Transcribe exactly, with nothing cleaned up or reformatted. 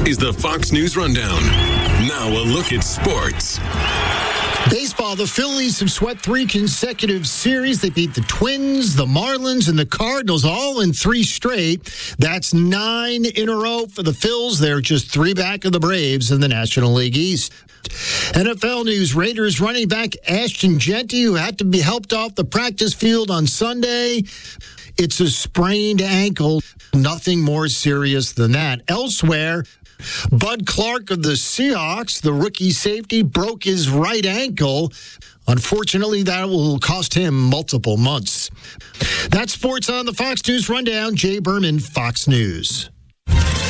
is the Fox News Rundown. Now a look at sports. Baseball, the Phillies have swept three consecutive series. They beat the Twins, the Marlins, and the Cardinals all in three straight. That's nine in a row for the Phils. They're just three back of the Braves in the National League East. N F L news, Raiders running back Ashton Jeanty, who had to be helped off the practice field on Sunday. It's a sprained ankle. Nothing more serious than that. Elsewhere, Bud Clark of the Seahawks, the rookie safety, broke his right ankle. Unfortunately, that will cost him multiple months. That's sports on the Fox News Rundown. Jay Berman, Fox News.